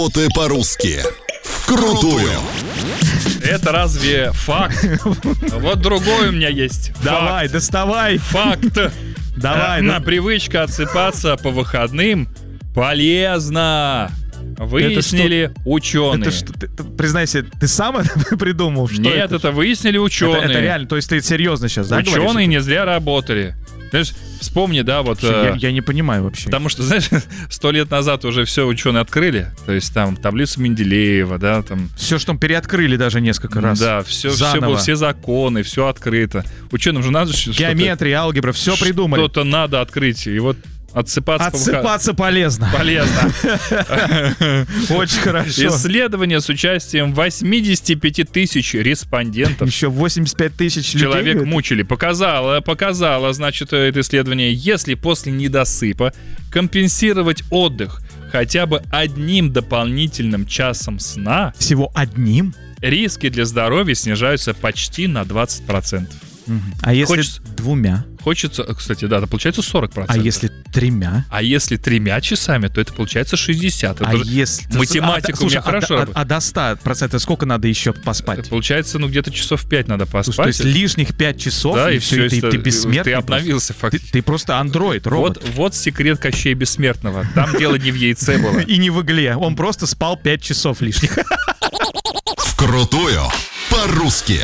Ты по-русски. Вкрутую. Это разве факт? Вот другой у меня есть. Давай, доставай. Факт. Давай. Привычка отсыпаться по выходным полезна. Выяснили ученые. Это что, признайся, ты сам это придумал? Что Нет, это выяснили ученые. Это реально, то есть ты серьезно сейчас, да, говоришь? Ученые не зря работали. Знаешь, вспомни, да, вот... Я не понимаю вообще. Потому что, знаешь, 100 лет назад уже все ученые открыли. То есть там таблицу Менделеева, да, там... Все, что там переоткрыли даже несколько раз. Да, все было, все законы, все открыто. Ученым же надо... Геометрия, алгебра, все придумали. Что-то надо открыть. И вот Отсыпаться полезно. Полезно. Очень хорошо. Исследование с участием 85 тысяч респондентов. Еще 85 тысяч человек мучили. Показало, значит, это исследование, если после недосыпа компенсировать отдых хотя бы одним дополнительным часом сна. Всего одним? Риски для здоровья снижаются почти на 20%. А если двумя? Хочется, кстати, да, это получается 40%. А если тремя? А если 3 часами, то это получается 60%. А если... Математику мне хорошо... А до 100% сколько надо еще поспать? Это получается, где-то часов 5 надо поспать. То есть лишних 5 часов, да, и все, ты бессмертный. Ты обновился фактически. Ты просто андроид, робот. Вот секрет Кощея Бессмертного. Там дело не в яйце было. И не в игле. Он просто спал 5 часов лишних. Вкрутую по-русски.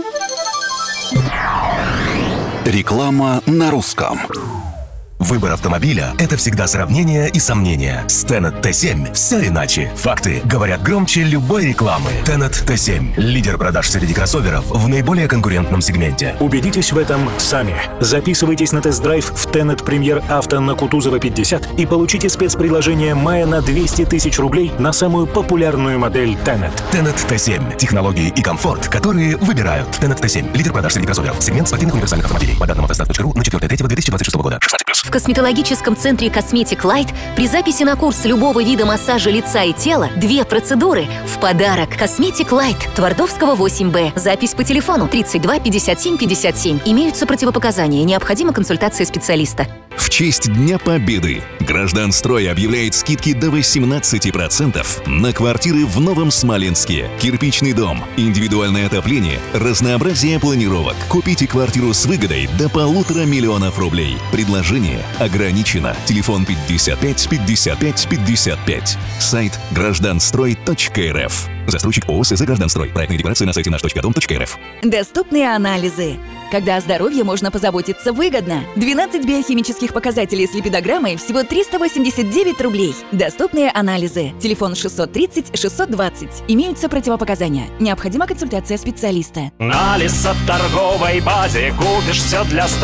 Реклама на русском. Выбор автомобиля – это всегда сравнение и сомнения. С Tenet T7 все иначе. Факты говорят громче любой рекламы. Tenet T7 – лидер продаж среди кроссоверов в наиболее конкурентном сегменте. Убедитесь в этом сами. Записывайтесь на тест-драйв в Tenet Premier Auto на Кутузова 50 и получите спецпредложение мая на 200 тысяч рублей на самую популярную модель Tenet. Tenet T7 – технологии и комфорт, которые выбирают. Tenet T7 – лидер продаж среди кроссоверов. Сегмент спортивных универсальных автомобилей. По данным автостат.ру на 4.3.2026 года. 16+. В косметологическом центре Cosmetic Light при записи на курс любого вида массажа лица и тела 2 процедуры в подарок. Cosmetic Light, Твардовского 8Б. Запись по телефону 32 57 57. Имеются противопоказания. Необходима консультация специалиста. В честь Дня Победы Гражданстрой объявляет скидки до 18% на квартиры в Новом Смоленске. Кирпичный дом, индивидуальное отопление, разнообразие планировок. Купите квартиру с выгодой до 1,5 миллиона рублей. Предложение ограничено. Телефон 55 55 55. Сайт гражданстрой.рф. Застройщик ООО «СЗ Гражданстрой». Проектная декларация на сайте наш.дом.рф. Доступные анализы. Когда о здоровье можно позаботиться выгодно. 12 биохимических показателей с липидограммой всего 389 рублей. Доступные анализы. Телефон 630 620. Имеются противопоказания. Необходима консультация специалиста. На лесоторговой базе купишь все для